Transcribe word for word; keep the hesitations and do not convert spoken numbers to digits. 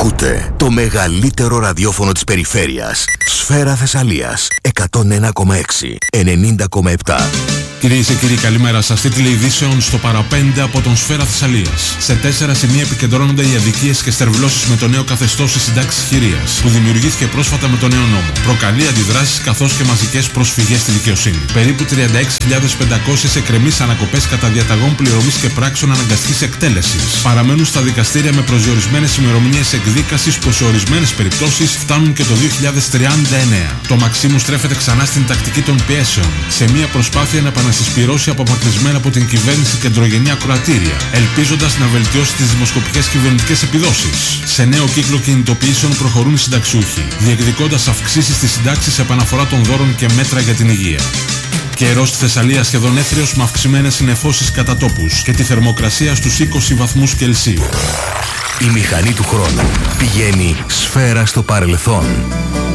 Ακούτε το μεγαλύτερο ραδιόφωνο της περιφέρειας. Σφαίρα Θεσσαλίας εκατόν ένα κόμμα έξι, ενενήντα κόμμα επτά. Κυρίες και κύριοι, καλημέρα σας. Τίτλοι ειδήσεων στο παραπέντε από τον Σφαίρα Θεσσαλίας. Σε τέσσερα σημεία επικεντρώνονται οι αδικίες και στερβλώσεις με το νέο καθεστώς της συντάξης χειρίας, που δημιουργήθηκε πρόσφατα με το νέο νόμο. Προκαλεί αντιδράσεις καθώς και μαζικές προσφυγές στη δικαιοσύνη. Περίπου τριάντα έξι χιλιάδες πεντακόσιες εκκρεμείς ανακοπές κατά διαταγών πληρωμής και πράξεων αναγκαστικής εκτέλεσης παραμένουν στα δικαστήρια με προσδιορισμένες ημερομηνίες εκδίκασης που σε ορισμένες περιπτώσεις φτάνουν και το δύο χιλιάδες τριάντα εννέα. Το Μαξίμου στρέφεται ξανά στην τακτική των πιέσεων, σε μια προσπάθεια να να συσπυρώσει απομακρυσμένα από την κυβέρνηση κεντρογενή ακροατήρια, ελπίζοντας να βελτιώσει τις δημοσκοπικές κυβερνητικές επιδόσεις. Σε νέο κύκλο κινητοποιήσεων προχωρούν οι συνταξιούχοι, διεκδικώντας αυξήσεις στις συντάξεις, επαναφορά των δώρων και μέτρα για την υγεία. Καιρός στη Θεσσαλία σχεδόν έθριος με αυξημένες συννεφώσεις κατά τόπους και τη θερμοκρασία στους είκοσι βαθμούς Κελσίου. Η μηχανή του χρόνου πηγαίνει σφαίρα στο παρελθόν.